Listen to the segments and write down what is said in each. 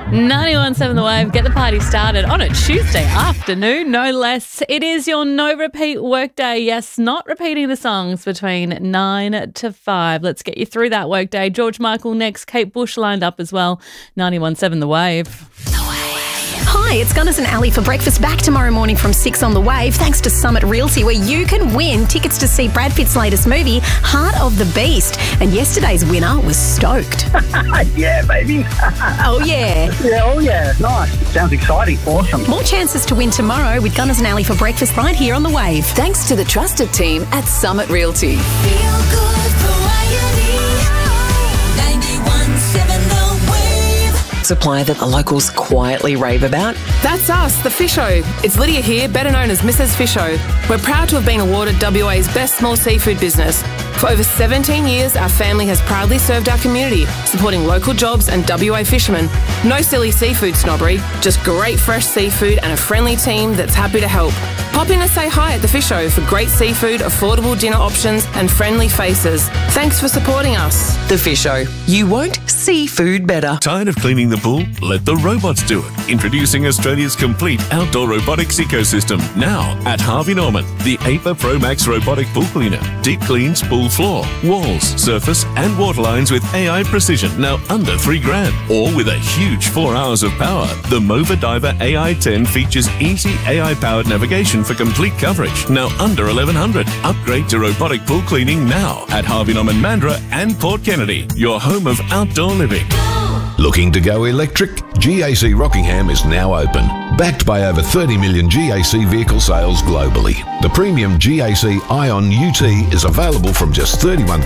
91.7 The Wave, get the party started on a Tuesday afternoon, no less. It is your no repeat workday. Yes, not repeating the songs between 9 to 5. Let's get you through that workday. George Michael next, Kate Bush lined up as well. 91.7 The Wave. Hi, it's Gunners and Ali for breakfast. Back tomorrow morning from 6 on The Wave, thanks to Summit Realty, where you can win tickets to see Brad Pitt's latest movie, Heart of the Beast. And yesterday's winner was stoked. Yeah, baby. Oh, yeah. Yeah, nice. Sounds exciting. Awesome. More chances to win tomorrow with Gunners and Ali for breakfast right here on The Wave. Thanks to the trusted team at Summit Realty. Feel good variety. 91.7 The Wave. Supplier that the locals quietly rave about. That's us, the Fisho. It's Lydia here, better known as Mrs. Fisho. We're proud to have been awarded WA's Best Small Seafood Business. For over 17 years, our family has proudly served our community, supporting local jobs and WA fishermen. No silly seafood snobbery, just great fresh seafood and a friendly team that's happy to help. Pop in and say hi at the Fisho for great seafood, affordable dinner options and friendly faces. Thanks for supporting us. The Fisho. You won't see food better. Tired of cleaning the pool? Let the robots do it. Introducing Australia's complete outdoor robotics ecosystem. Now at Harvey Norman, the APA Pro Max robotic pool cleaner. Deep cleans pool floor, walls, surface and water lines with AI precision. Now under $3,000. Or with a huge 4 hours of power. The Mova Diver AI10 features easy AI-powered navigation for complete coverage. Now under $1,100. Upgrade to robotic pool cleaning now at Harvey Norman Mandurah and Port Kennedy, your home of outdoor living. Looking to go electric? GAC Rockingham is now open. Backed by over 30 million GAC vehicle sales globally. The premium GAC Ion UT is available from just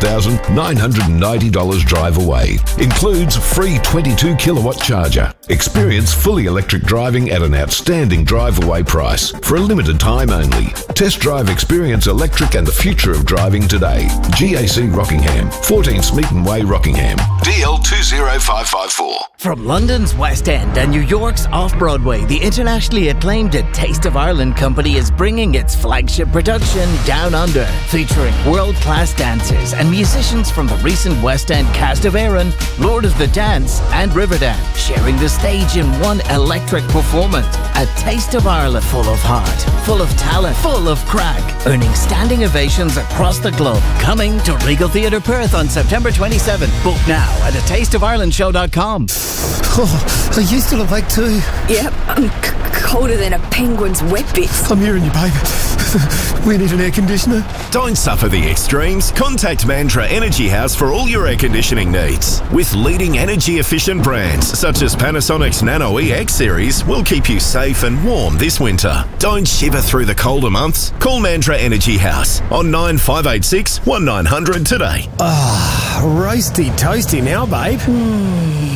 $31,990 drive away. Includes free 22 kilowatt charger. Experience fully electric driving at an outstanding drive away price for a limited time only. Test drive Experience Electric and the future of driving today. GAC Rockingham, 14 Smeaton Way, Rockingham. DL 20554. From London's West End and New York's Off-Broadway, the internationally acclaimed A Taste of Ireland company is bringing its flagship production Down Under, featuring world-class dancers and musicians from the recent West End cast of Erin, Lord of the Dance and Riverdance, sharing the stage in one electric performance. A Taste of Ireland full of heart, full of talent, full of crack, earning standing ovations across the globe. Coming to Regal Theatre Perth on September 27th. Book now at atasteofirelandshow.com. Oh, are you still awake too? Yep, I'm colder than a penguin's wet bits. I'm hearing you, babe. We need an air conditioner. Don't suffer the extremes. Contact Mantra Energy House for all your air conditioning needs. With leading energy efficient brands such as Panasonic's Nano EX series will keep you safe and warm this winter. Don't shiver through the colder months. Call Mantra Energy House on 9586 1900 today. Ah, roasty toasty now, babe.